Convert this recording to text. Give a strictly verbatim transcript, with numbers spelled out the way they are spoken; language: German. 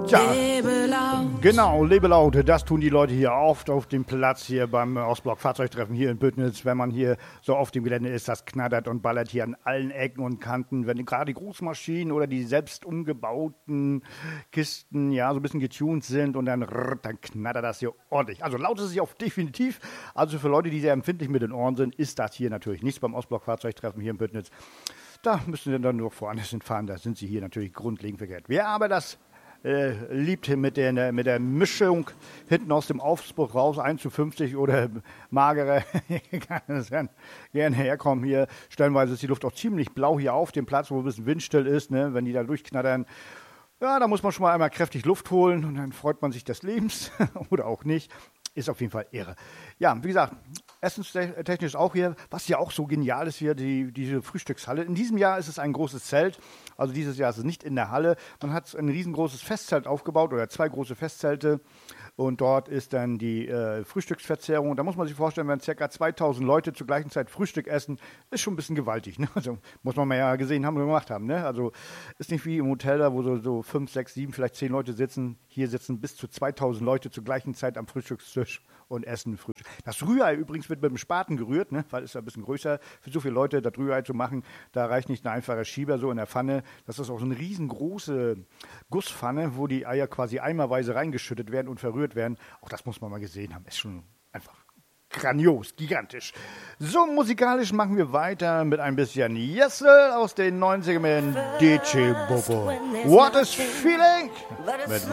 Tja, genau, lebe laut, das tun die Leute hier oft auf dem Platz hier beim Ostblock Fahrzeugtreffen hier in Büttnitz. Wenn man hier so auf dem Gelände ist, das knattert und ballert hier an allen Ecken und Kanten. Wenn gerade die Großmaschinen oder die selbst umgebauten Kisten ja so ein bisschen getuned sind und dann, dann knattert das hier ordentlich. Also laut ist es hier auch definitiv. Also für Leute, die sehr empfindlich mit den Ohren sind, ist das hier natürlich nichts beim Ostblock Fahrzeugtreffen hier in Büttnitz. Da müssen Sie dann nur woanders hinfahren, da sind Sie hier natürlich grundlegend verkehrt. Wer aber das äh, liebt mit der, mit der Mischung hinten aus dem Aufbruch raus, eins zu fünfzig oder magere, kann es dann gerne herkommen hier. Stellenweise ist die Luft auch ziemlich blau hier auf dem Platz, wo ein bisschen windstill ist, ne? Wenn die da durchknattern. Ja, da muss man schon mal einmal kräftig Luft holen und dann freut man sich des Lebens oder auch nicht. Ist auf jeden Fall irre. Ja, wie gesagt, essenstechnisch auch hier, was ja auch so genial ist hier, die, diese Frühstückshalle. In diesem Jahr ist es ein großes Zelt, also dieses Jahr ist es nicht in der Halle. Man hat ein riesengroßes Festzelt aufgebaut oder zwei große Festzelte und dort ist dann die äh, Frühstücksverzehrung. Da muss man sich vorstellen, wenn ca. zweitausend Leute zur gleichen Zeit Frühstück essen, ist schon ein bisschen gewaltig. Ne? Also muss man mal ja gesehen haben und gemacht haben. Ne? Also ist nicht wie im Hotel da, wo so, so fünf, sechs, sieben, vielleicht zehn Leute sitzen. Hier sitzen bis zu zweitausend Leute zur gleichen Zeit am Frühstückstisch und essen Frühstück. Das Rührei übrigens wird mit dem Spaten gerührt, ne? Weil es ja ein bisschen größer. Für so viele Leute das Rührei zu machen, da reicht nicht ein einfacher Schieber so in der Pfanne. Das ist auch so eine riesengroße Gusspfanne, wo die Eier quasi eimerweise reingeschüttet werden und verrührt werden. Auch das muss man mal gesehen haben. Ist schon einfach grandios, gigantisch. So, musikalisch machen wir weiter mit ein bisschen Jessel aus den neunzigern mit D J Bobo. What is feeling? Mit